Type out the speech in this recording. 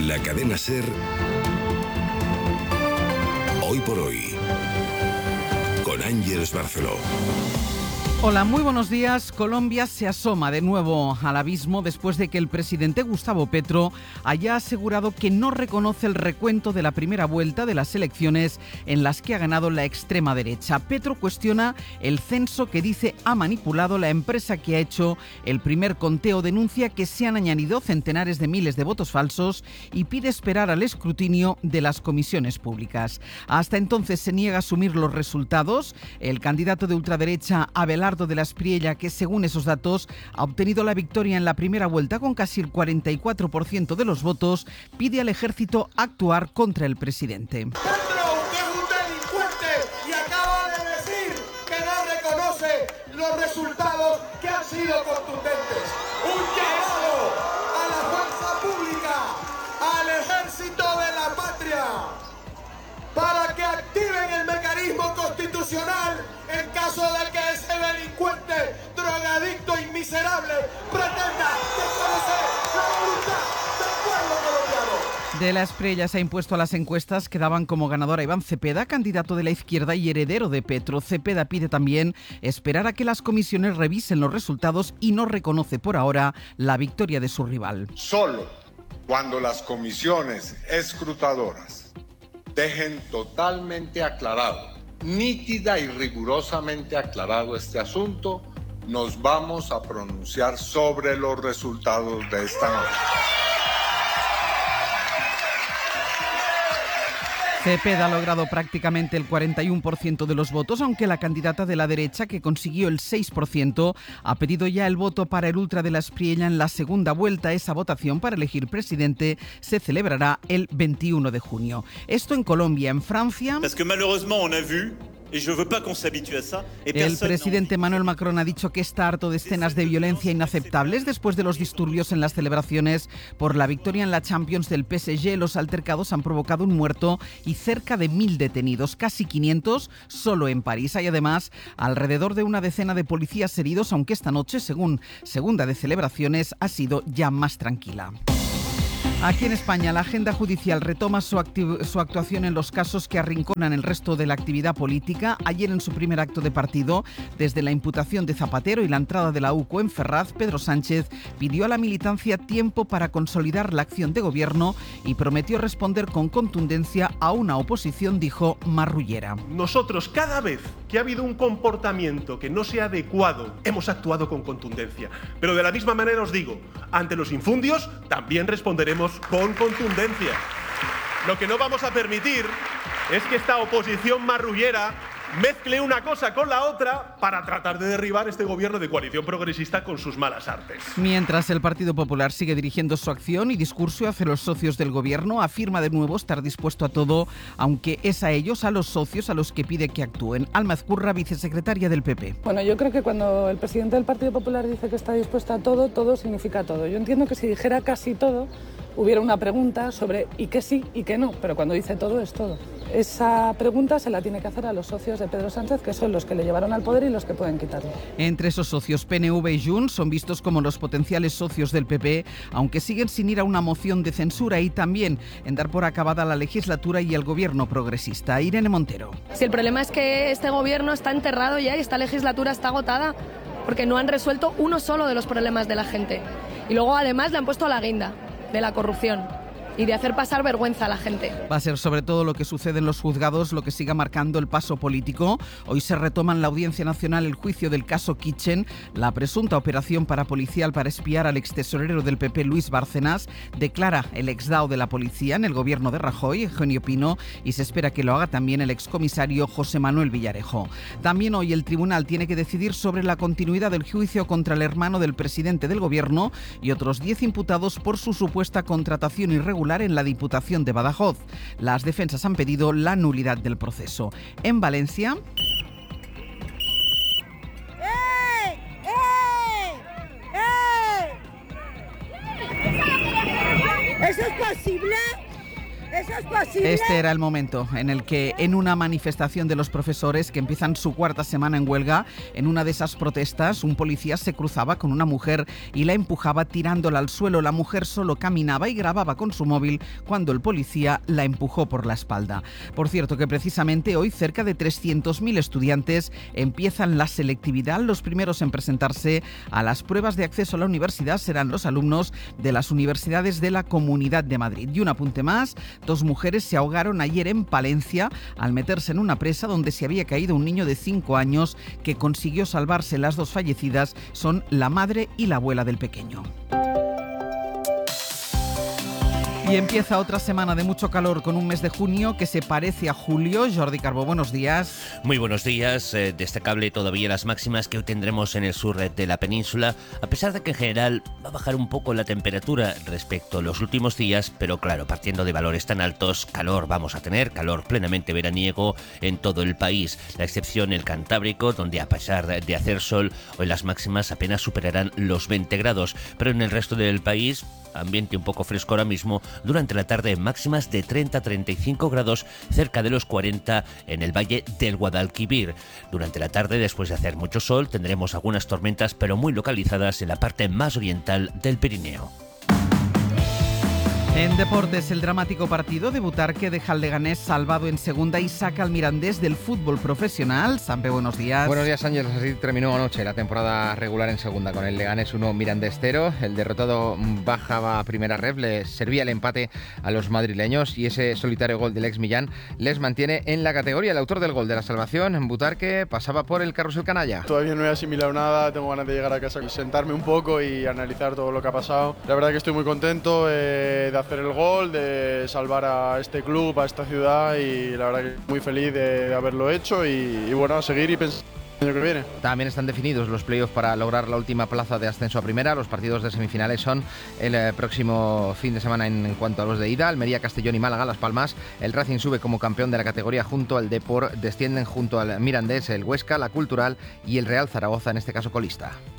la cadena SER, Hoy por Hoy, con Ángeles Barceló. Hola, muy buenos días. Colombia se asoma de nuevo al abismo después de que el presidente Gustavo Petro haya asegurado que no reconoce el recuento de la primera vuelta de las elecciones en las que ha ganado la extrema derecha. Petro cuestiona el censo que dice ha manipulado la empresa que ha hecho el primer conteo, denuncia que se han añadido centenares de miles de votos falsos y pide esperar al escrutinio de las comisiones públicas. Hasta entonces se niega a asumir los resultados. El candidato de ultraderecha Abelardo de la Espriella, que según esos datos ha obtenido la victoria en la primera vuelta con casi el 44% de los votos, pide al ejército actuar contra el presidente. Petro, que es un delincuente y acaba de decir que no reconoce los resultados que han sido contundentes. Un llamado a la fuerza pública, al ejército de la patria, para que activen el mecanismo constitucional en caso de que ese delincuente, drogadicto y miserable pretenda desconocer la voluntad del pueblo colombiano. De la Espriella se ha impuesto a las encuestas que daban como ganador a Iván Cepeda, candidato de la izquierda y heredero de Petro. Cepeda pide también esperar a que las comisiones revisen los resultados y no reconoce por ahora la victoria de su rival. Solo cuando las comisiones escrutadoras dejen totalmente aclarado, nítida y rigurosamente aclarado este asunto, nos vamos a pronunciar sobre los resultados de esta noche. Cepeda ha logrado prácticamente el 41% de los votos, aunque la candidata de la derecha, que consiguió el 6%, ha pedido ya el voto para el ultra de la Espriella en la segunda vuelta. Esa votación para elegir presidente se celebrará el 21 de junio. Esto en Colombia. En Francia, el presidente Emmanuel Macron ha dicho que está harto de escenas de violencia inaceptables después de los disturbios en las celebraciones por la victoria en la Champions del PSG. Los altercados han provocado un muerto y cerca de 1.000 detenidos, casi 500 solo en París. Hay además alrededor de una decena de policías heridos, aunque esta noche, según segunda de celebraciones, ha sido ya más tranquila. Aquí en España, la agenda judicial retoma su actuación en los casos que arrinconan el resto de la actividad política. Ayer, en su primer acto de partido, desde la imputación de Zapatero y la entrada de la UCO en Ferraz, Pedro Sánchez pidió a la militancia tiempo para consolidar la acción de gobierno y prometió responder con contundencia a una oposición, dijo, marrullera. Nosotros, cada vez que ha habido un comportamiento que no sea adecuado, hemos actuado con contundencia. Pero de la misma manera os digo, ante los infundios también responderemos con contundencia. Lo que no vamos a permitir es que esta oposición marrullera mezcle una cosa con la otra para tratar de derribar este gobierno de coalición progresista con sus malas artes. Mientras el Partido Popular sigue dirigiendo su acción y discurso hacia los socios del gobierno, afirma de nuevo estar dispuesto a todo, aunque es a ellos, a los socios, a los que pide que actúen. Alma Ezcurra, vicesecretaria del PP. Bueno, yo creo que cuando el presidente del Partido Popular dice que está dispuesto a todo, todo significa todo. Yo entiendo que si dijera casi todo, hubiera una pregunta sobre y qué sí y qué no, pero cuando dice todo es todo. Esa pregunta se la tiene que hacer a los socios de Pedro Sánchez, que son los que le llevaron al poder y los que pueden quitarle. Entre esos socios, PNV y Junts son vistos como los potenciales socios del PP, aunque siguen sin ir a una moción de censura y también en dar por acabada la legislatura y el gobierno progresista. Irene Montero. Si el problema es que este gobierno está enterrado ya y esta legislatura está agotada, porque no han resuelto uno solo de los problemas de la gente. Y luego además le han puesto la guinda de la corrupción y de hacer pasar vergüenza a la gente. Va a ser sobre todo lo que sucede en los juzgados lo que siga marcando el paso político. Hoy se retoma en la Audiencia Nacional el juicio del caso Kitchen, la presunta operación parapolicial para espiar al extesorero del PP Luis Bárcenas. Declara el exdao de la policía en el gobierno de Rajoy, Eugenio Pino, y se espera que lo haga también el excomisario José Manuel Villarejo. También hoy el tribunal tiene que decidir sobre la continuidad del juicio contra el hermano del presidente del gobierno y otros 10 imputados por su supuesta contratación irregular en la Diputación de Badajoz. Las defensas han pedido la nulidad del proceso. En Valencia... ¿Eso es posible? ¿Eso es posible? Este era el momento en el que, en una manifestación de los profesores que empiezan su cuarta semana en huelga, en una de esas protestas, un policía se cruzaba con una mujer y la empujaba tirándola al suelo. La mujer solo caminaba y grababa con su móvil cuando el policía la empujó por la espalda. Por cierto, que precisamente hoy cerca de 300.000 estudiantes empiezan la selectividad. Los primeros en presentarse a las pruebas de acceso a la universidad serán los alumnos de las universidades de la Comunidad de Madrid. Y un apunte más: 2 mujeres se ahogaron ayer en Palencia al meterse en una presa donde se había caído un niño de 5 años que consiguió salvarse. Las 2 fallecidas son la madre y la abuela del pequeño. Y empieza otra semana de mucho calor con un mes de junio que se parece a julio. Jordi Carbó, buenos días. Muy buenos días. Destacable todavía las máximas que hoy tendremos en el sur de la península, a pesar de que en general va a bajar un poco la temperatura respecto a los últimos días, pero claro, partiendo de valores tan altos, calor vamos a tener, calor plenamente veraniego en todo el país. La excepción el Cantábrico, donde a pesar de hacer sol, hoy las máximas apenas superarán los 20 grados, pero en el resto del país ambiente un poco fresco ahora mismo. Durante la tarde máximas de 30-35 grados, cerca de los 40 en el valle del Guadalquivir. Durante la tarde, después de hacer mucho sol, tendremos algunas tormentas, pero muy localizadas en la parte más oriental del Pirineo. En deportes, el dramático partido de Butarque deja al Leganés salvado en segunda y saca al Mirandés del fútbol profesional. Sampe, buenos días. Buenos días, Ángeles. Así terminó anoche la temporada regular en segunda, con el Leganés 1, Mirandés 0. El derrotado bajaba a primera ref, le servía el empate a los madrileños y ese solitario gol del ex Millán les mantiene en la categoría. El autor del gol de la salvación, en Butarque, pasaba por el carrusel canalla. Todavía no he asimilado nada, tengo ganas de llegar a casa y sentarme un poco y analizar todo lo que ha pasado. La verdad que estoy muy contento de hacer el gol, de salvar a este club, a esta ciudad, y la verdad que muy feliz de haberlo hecho y bueno, a seguir y pensar el año que viene. También están definidos los playoffs para lograr la última plaza de ascenso a primera. Los partidos de semifinales son el próximo fin de semana en cuanto a los de ida: Almería, Castellón y Málaga, Las Palmas. El Racing sube como campeón de la categoría junto al Depor, descienden junto al Mirandés el Huesca, la Cultural y el Real Zaragoza, en este caso colista.